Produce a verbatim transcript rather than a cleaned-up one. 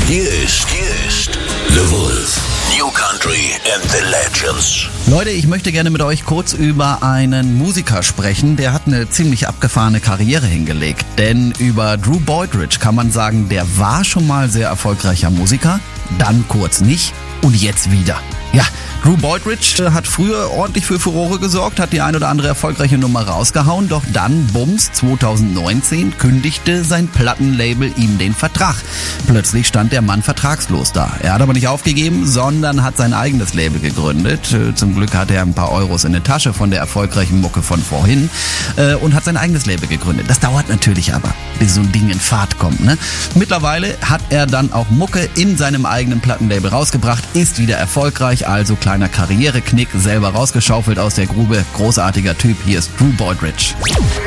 Hier ist, hier ist The Wolf. New Country and the Legends. Leute, ich möchte gerne mit euch kurz über einen Musiker sprechen, der hat eine ziemlich abgefahrene Karriere hingelegt. Denn über Drew Boydridge kann man sagen, der war schon mal sehr erfolgreicher Musiker, dann kurz nicht und jetzt wieder. Ja, Drew Boydridge hat früher ordentlich für Furore gesorgt, hat die ein oder andere erfolgreiche Nummer rausgehauen, doch dann, bums, zwanzig neunzehn kündigte sein Plattenlabel ihm den Vertrag. Plötzlich stand der Mann vertragslos da. Er hat aber nicht aufgegeben, sondern hat sein eigenes Label gegründet. Zum Glück hatte er ein paar Euros in der Tasche von der erfolgreichen Mucke von vorhin und hat sein eigenes Label gegründet. Das dauert natürlich aber, bis so ein Ding in Fahrt kommt, ne? Mittlerweile hat er dann auch Mucke in seinem eigenen Plattenlabel rausgebracht, ist wieder erfolgreich, also kleiner Karriereknick, selber rausgeschaufelt aus der Grube. Großartiger Typ, hier ist Drew Boydridge.